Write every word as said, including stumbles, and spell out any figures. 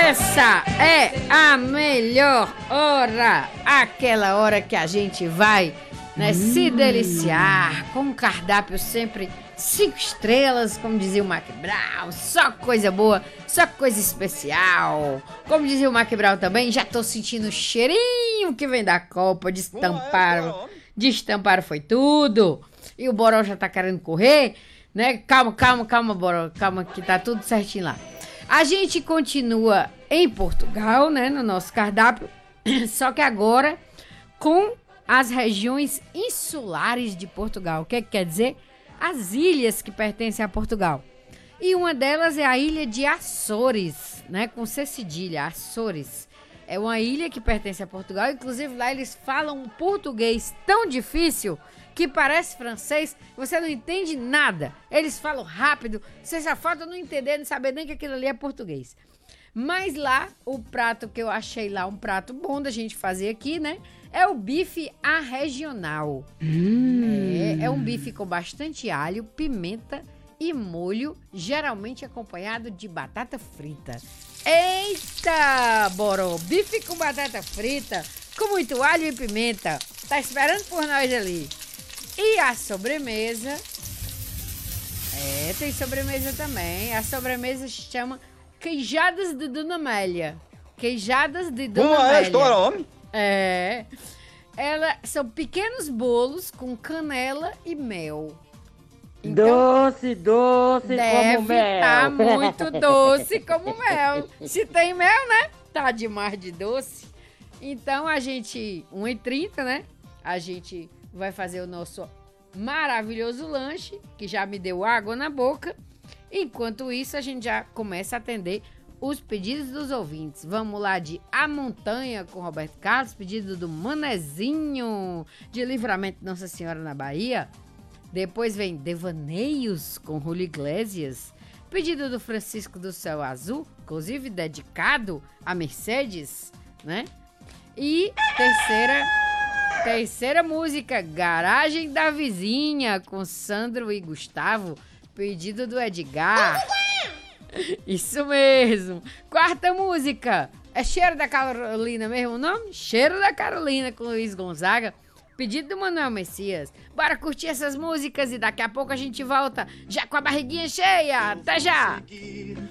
Essa é a melhor hora, aquela hora que a gente vai, né, hum. se deliciar com um cardápio sempre cinco estrelas, como dizia o Mac Brown, só coisa boa, só coisa especial. Como dizia o Mac Brown também, já tô sentindo o cheirinho que vem da Copa, destamparam, destamparam foi tudo. E o Boró já tá querendo correr, né? Calma, calma, calma, Boró, calma que tá tudo certinho lá. A gente continua em Portugal, né, no nosso cardápio, só que agora com as regiões insulares de Portugal. O que, que quer dizer? As ilhas que pertencem a Portugal. E uma delas é a ilha de Açores, né, com C cedilha, Açores. É uma ilha que pertence a Portugal, inclusive lá eles falam um português tão difícil que parece francês, você não entende nada. Eles falam rápido, você só falta não entender, não saber nem que aquilo ali é português. Mas lá, o prato que eu achei lá, um prato bom da gente fazer aqui, né? É o bife arregional. Hum. É, é um bife com bastante alho, pimenta e molho, geralmente acompanhado de batata frita. Eita, Boró! Bife com batata frita, com muito alho e pimenta. Tá esperando por nós ali. E a sobremesa, é, tem sobremesa também. A sobremesa se chama queijadas de Dona Amélia. Queijadas de Dona Amélia. É, história, homem. É. Ela, são pequenos bolos com canela e mel. Então, doce, doce como mel. Deve tá muito doce como mel. Se tem mel, né? Tá demais de doce. Então, a gente, uma e trinta, né? A gente vai fazer o nosso maravilhoso lanche, que já me deu água na boca. Enquanto isso, a gente já começa a atender os pedidos dos ouvintes. Vamos lá de A Montanha com Roberto Carlos, pedido do Manezinho, de Livramento de Nossa Senhora na Bahia. Depois vem Devaneios com Julio Iglesias, pedido do Francisco do Céu Azul, inclusive dedicado a Mercedes, né? E terceira... Terceira música, Garagem da Vizinha, com Sandro e Gustavo, pedido do Edgar. Isso mesmo. Quarta música, é Cheiro da Carolina mesmo o nome? Cheiro da carolina, com Luiz Gonzaga, pedido do Manuel Messias. Bora curtir essas músicas e daqui a pouco a gente volta, já com a barriguinha cheia. Até já!